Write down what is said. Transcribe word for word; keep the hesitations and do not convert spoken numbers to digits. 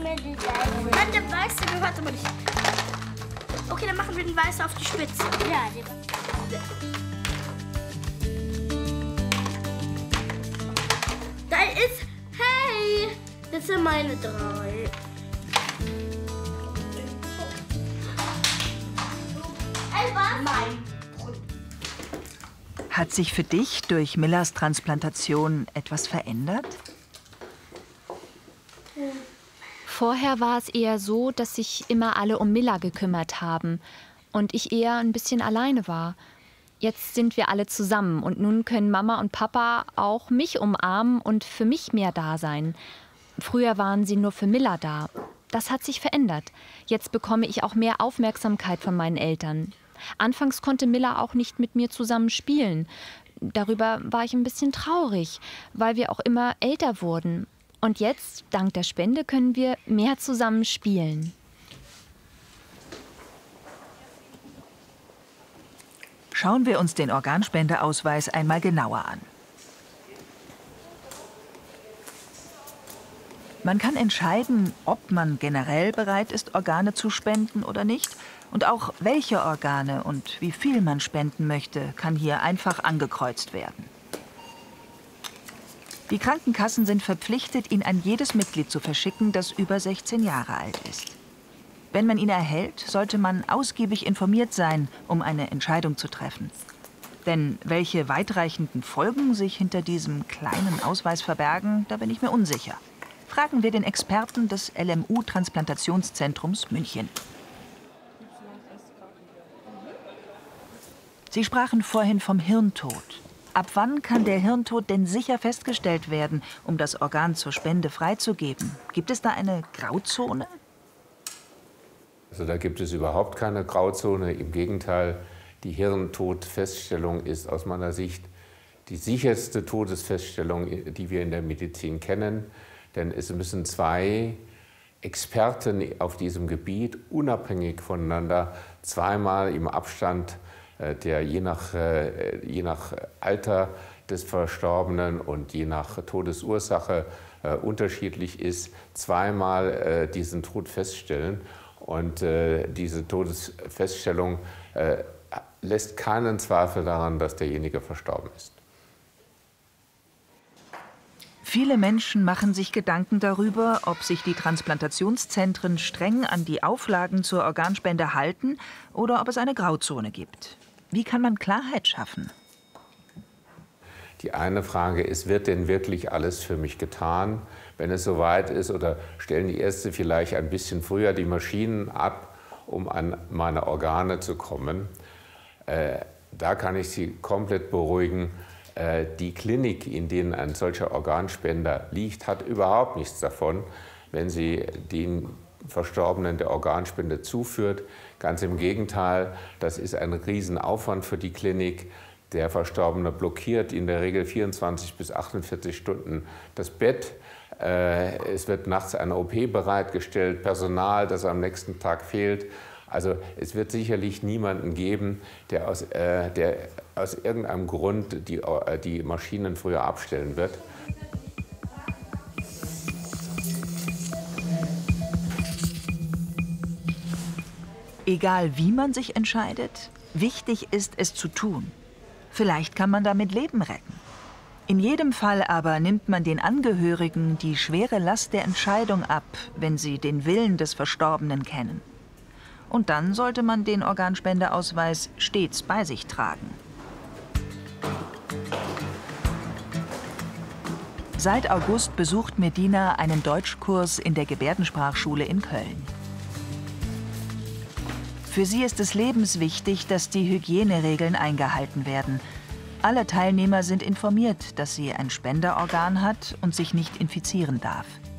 Nein, der Weiße gehört aber nicht. Okay, dann machen wir den Weißen auf die Spitze. Ja, den Da ist... Hey! Das sind meine drei. Hey, was? Mein. Hat sich für dich durch Millers Transplantation etwas verändert? Vorher war es eher so, dass sich immer alle um Miller gekümmert haben und ich eher ein bisschen alleine war. Jetzt sind wir alle zusammen und nun können Mama und Papa auch mich umarmen und für mich mehr da sein. Früher waren sie nur für Miller da. Das hat sich verändert. Jetzt bekomme ich auch mehr Aufmerksamkeit von meinen Eltern. Anfangs konnte Miller auch nicht mit mir zusammen spielen. Darüber war ich ein bisschen traurig, weil wir auch immer älter wurden. Und jetzt, dank der Spende, können wir mehr zusammen spielen. Schauen wir uns den Organspendeausweis einmal genauer an. Man kann entscheiden, ob man generell bereit ist, Organe zu spenden oder nicht. Und auch welche Organe und wie viel man spenden möchte, kann hier einfach angekreuzt werden. Die Krankenkassen sind verpflichtet, ihn an jedes Mitglied zu verschicken, das über sechzehn Jahre alt ist. Wenn man ihn erhält, sollte man ausgiebig informiert sein, um eine Entscheidung zu treffen. Denn welche weitreichenden Folgen sich hinter diesem kleinen Ausweis verbergen, da bin ich mir unsicher. Fragen wir den Experten des L M U-Transplantationszentrums München. Sie sprachen vorhin vom Hirntod. Ab wann kann der Hirntod denn sicher festgestellt werden, um das Organ zur Spende freizugeben? Gibt es da eine Grauzone? Also da gibt es überhaupt keine Grauzone. Im Gegenteil, die Hirntodfeststellung ist aus meiner Sicht die sicherste Todesfeststellung, die wir in der Medizin kennen. Denn es müssen zwei Experten auf diesem Gebiet unabhängig voneinander zweimal im Abstand, der je nach, je nach Alter des Verstorbenen und je nach Todesursache äh, unterschiedlich ist, zweimal äh, diesen Tod feststellen. Und äh, diese Todesfeststellung äh, lässt keinen Zweifel daran, dass derjenige verstorben ist. Viele Menschen machen sich Gedanken darüber, ob sich die Transplantationszentren streng an die Auflagen zur Organspende halten oder ob es eine Grauzone gibt. Wie kann man Klarheit schaffen? Die eine Frage ist, wird denn wirklich alles für mich getan, wenn es soweit ist? Oder stellen die Ärzte vielleicht ein bisschen früher die Maschinen ab, um an meine Organe zu kommen? Äh, da kann ich Sie komplett beruhigen. Äh, die Klinik, in denen ein solcher Organspender liegt, hat überhaupt nichts davon, wenn sie den Verstorbenen der Organspende zuführt. Ganz im Gegenteil, das ist ein Riesenaufwand für die Klinik. Der Verstorbene blockiert in der Regel vierundzwanzig bis achtundvierzig Stunden das Bett. Es wird nachts eine O P bereitgestellt, Personal, das am nächsten Tag fehlt. Also es wird sicherlich niemanden geben, der aus, äh, der aus irgendeinem Grund die, äh, die Maschinen früher abstellen wird. Egal wie man sich entscheidet, wichtig ist es zu tun. Vielleicht kann man damit Leben retten. In jedem Fall aber nimmt man den Angehörigen die schwere Last der Entscheidung ab, wenn sie den Willen des Verstorbenen kennen. Und dann sollte man den Organspendeausweis stets bei sich tragen. Seit August besucht Medina einen Deutschkurs in der Gebärdensprachschule in Köln. Für sie ist es lebenswichtig, dass die Hygieneregeln eingehalten werden. Alle Teilnehmer sind informiert, dass sie ein Spenderorgan hat und sich nicht infizieren darf.